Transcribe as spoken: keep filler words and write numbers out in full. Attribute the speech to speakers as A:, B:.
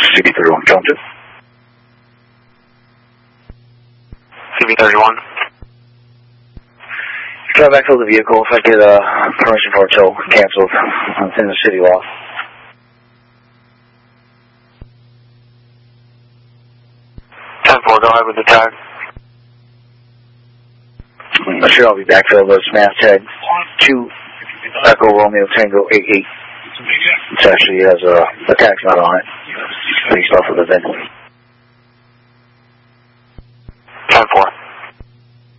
A: C B thirty-one, count two.
B: C B thirty-one.
A: Try to backfill the vehicle if I get uh, permission for a tow canceled. It's in the city law.
B: ten four, go ahead with the tag.
A: I'm sure I'll be backfilled. Those mass tag two Echo Romeo Tango eight eight. It actually has a, a tax number on it. Based off of the VIN.
B: ten four.